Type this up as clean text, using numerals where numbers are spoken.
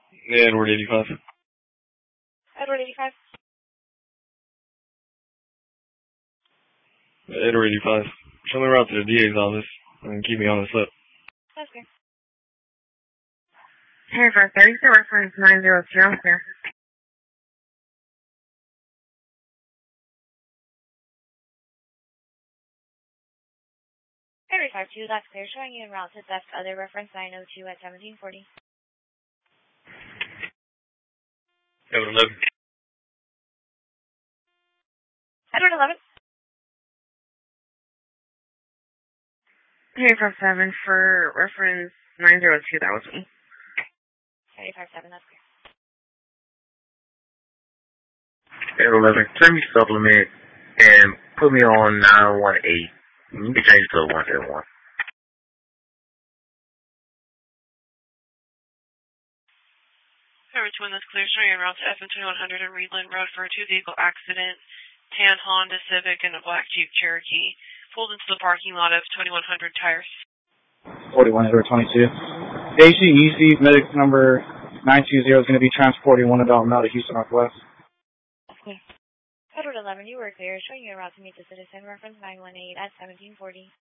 Edward 85. Edward 85. Edward 85. Show me around to the DA's office and keep me on the slip. That's good. Hey, for 30, reference 902, I'm here. 52, that's clear. Showing you en route to theft other reference 902 at 1740. Edward 11. Edward 11. Hey, 57, for reference 902, that was me. 757, that's clear. Edward 11, turn me supplement and put me on 918. You can change to 101. Number 2, that's clear. Showing en route to FM 2100 and Reedland Road for a two-vehicle accident. Tan Honda Civic and a black Jeep Cherokee pulled into the parking lot of 2100 Tires. 41 Edward 22. ACEC medic number 920 is going to be transporting one adult male to Houston Northwest. Edward 11, you were clear. Showing you en route to meet the citizen. Reference 918 at 1740.